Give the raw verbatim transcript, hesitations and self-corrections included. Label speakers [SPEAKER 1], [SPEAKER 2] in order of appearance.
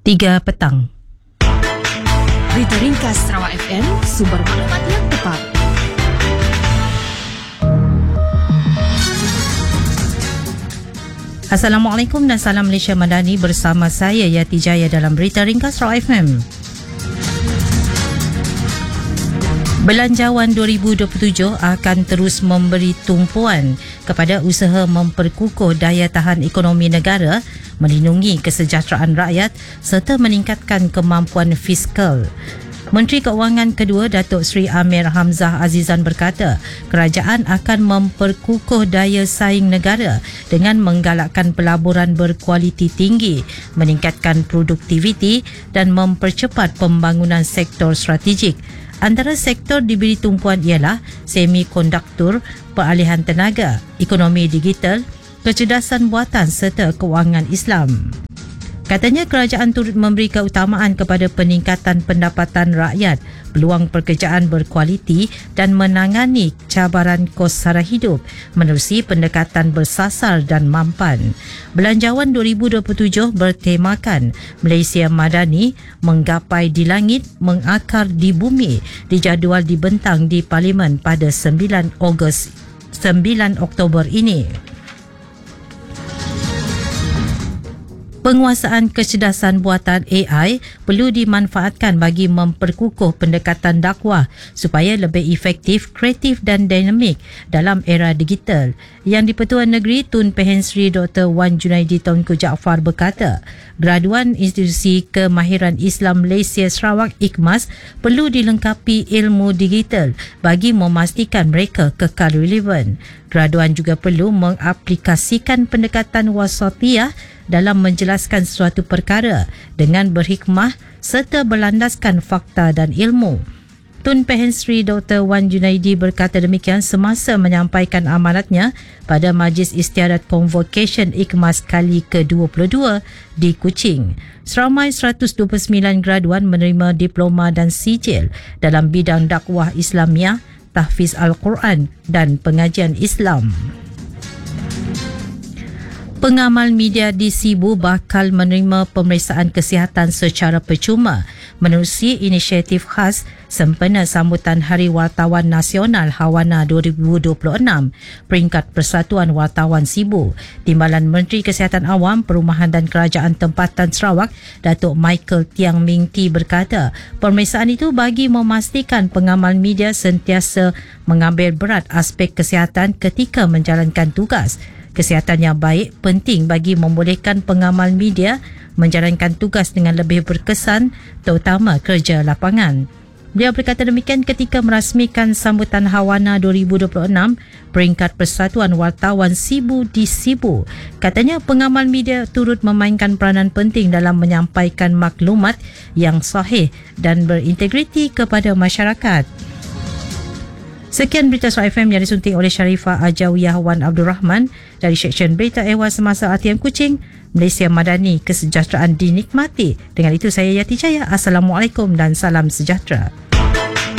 [SPEAKER 1] tiga petang.
[SPEAKER 2] Berita ringkas Sarawak F M, sumber maklumat yang tepat.
[SPEAKER 1] Assalamualaikum dan salam Malaysia Madani, bersama saya Yati Jaya dalam Berita Ringkas Sarawak F M. Belanjawan dua ribu dua puluh tujuh akan terus memberi tumpuan kepada usaha memperkukuh daya tahan ekonomi negara, melindungi kesejahteraan rakyat serta meningkatkan kemampuan fiskal. Menteri Keuangan kedua Datuk Seri Amir Hamzah Azizan berkata, kerajaan akan memperkukuh daya saing negara dengan menggalakkan pelaburan berkualiti tinggi, meningkatkan produktiviti dan mempercepat pembangunan sektor strategik. Antara sektor diberi tumpuan ialah semikonduktor, peralihan tenaga, ekonomi digital, kecerdasan buatan serta kewangan Islam. Katanya kerajaan turut memberi keutamaan kepada peningkatan pendapatan rakyat, peluang pekerjaan berkualiti dan menangani cabaran kos sara hidup menerusi pendekatan bersasar dan mampan. Belanjawan dua ribu dua puluh tujuh bertemakan Malaysia Madani, menggapai di langit, mengakar di bumi, dijadual dibentang di Parlimen pada sembilan Oktober ini. Penguasaan kecerdasan buatan A I perlu dimanfaatkan bagi memperkukuh pendekatan dakwah supaya lebih efektif, kreatif dan dinamik dalam era digital. Yang di-Pertuan Negeri Tun Pehen Sri Doktor Wan Junaidi Tunku Jaafar berkata, graduan Institusi Kemahiran Islam Malaysia Sarawak I K M A S perlu dilengkapi ilmu digital bagi memastikan mereka kekal relevan. Graduan juga perlu mengaplikasikan pendekatan wasatiyah dalam menjelaskan suatu perkara dengan berhikmah serta berlandaskan fakta dan ilmu. Tun Pehen Sri Doktor Wan Junaidi berkata demikian semasa menyampaikan amanatnya pada Majlis Istiadat Convocation I K M A S kali ke dua puluh dua di Kuching. Seramai seratus dua puluh sembilan graduan menerima diploma dan sijil dalam bidang dakwah Islamiah, tahfiz Al-Quran dan pengajian Islam. Pengamal media di Sibu bakal menerima pemeriksaan kesihatan secara percuma menerusi inisiatif khas sempena sambutan Hari Wartawan Nasional Hawana dua ribu dua puluh enam peringkat Persatuan Wartawan Sibu. Timbalan Menteri Kesihatan Awam, Perumahan dan Kerajaan Tempatan Sarawak, Datuk Michael Tiang Ming Ti berkata, pemeriksaan itu bagi memastikan pengamal media sentiasa mengambil berat aspek kesihatan ketika menjalankan tugas. Kesihatan yang baik penting bagi membolehkan pengamal media menjalankan tugas dengan lebih berkesan, terutama kerja lapangan. Beliau berkata demikian ketika merasmikan sambutan Hawana dua ribu dua puluh enam peringkat Persatuan Wartawan Sibu di Sibu. Katanya pengamal media turut memainkan peranan penting dalam menyampaikan maklumat yang sahih dan berintegriti kepada masyarakat. Sekian berita Sarawak F M yang disunting oleh Sharifah Ajawiyah Wan Abdul Rahman dari Seksyen Berita Ehwal Semasa R T M Kuching. Malaysia Madani, kesejahteraan dinikmati. Dengan itu saya Yati Jaya. Assalamualaikum dan salam sejahtera.